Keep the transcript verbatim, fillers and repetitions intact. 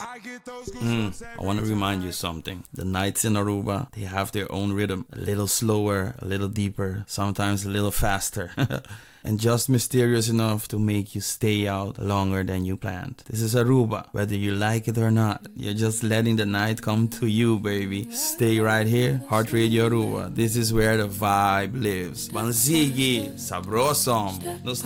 Mm, I want to remind you something. The nights in Aruba, they have their own rhythm. A little slower, a little deeper, sometimes a little faster. And just mysterious enough to make you stay out longer than you planned. This is Aruba, whether you like it or not. You're just letting the night come to you, baby. Stay right here, Heart Radio Aruba. This is where the vibe lives. Bansigi, sabrosom.